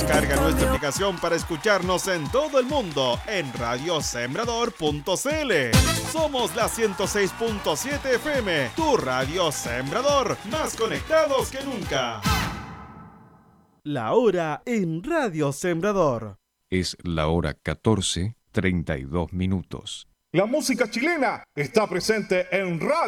Descarga nuestra aplicación para escucharnos en todo el mundo en radiosembrador.cl. Somos la 106.7 FM, tu radio Sembrador, más conectados que nunca. La hora en Radio Sembrador. Es la hora 14:32. La música chilena está presente en Radio